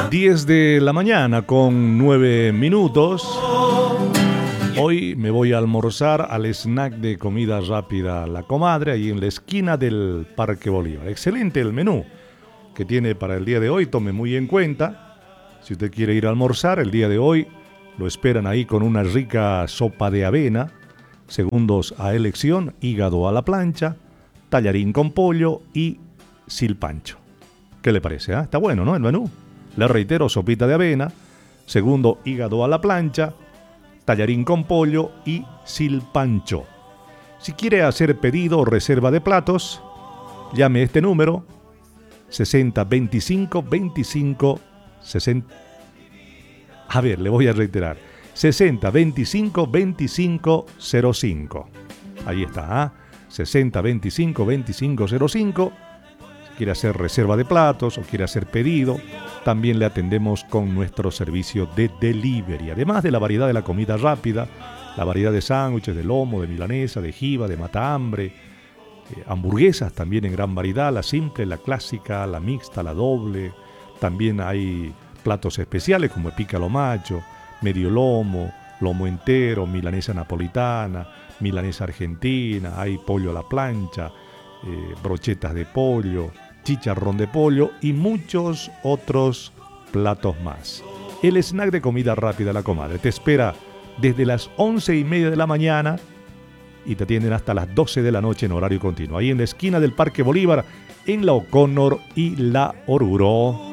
10 de la mañana con 9 minutos. Hoy me voy a almorzar al snack de comida rápida La Comadre, ahí en la esquina del Parque Bolívar. Excelente el menú que tiene para el día de hoy, tome muy en cuenta. Si usted quiere ir a almorzar, el día de hoy lo esperan ahí con una rica sopa de avena, segundos a elección, hígado a la plancha, tallarín con pollo y silpancho. ¿Qué le parece? Está bueno, ¿no? El menú. Le reitero, sopita de avena, segundo hígado a la plancha, tallarín con pollo y silpancho. Si quiere hacer pedido o reserva de platos, llame a este número 60 25 25 60. A ver, le voy a reiterar. 60 25 25 05. Ahí está, 60 25 25 05. Si quiere hacer reserva de platos o quiere hacer pedido, también le atendemos con nuestro servicio de delivery. Además de la variedad de la comida rápida, la variedad de sándwiches, de lomo, de milanesa, de jiba, de matambre, hamburguesas también en gran variedad, la simple, la clásica, la mixta, la doble. También hay platos especiales como pícalo macho, medio lomo, lomo entero, milanesa napolitana, milanesa argentina, hay pollo a la plancha, brochetas de pollo, chicharrón de pollo y muchos otros platos más. El snack de comida rápida La Comadre te espera desde las 11:30 de la mañana y te atienden hasta las 12 de la noche en horario continuo, ahí en la esquina del Parque Bolívar, en la O'Connor y la Oruro.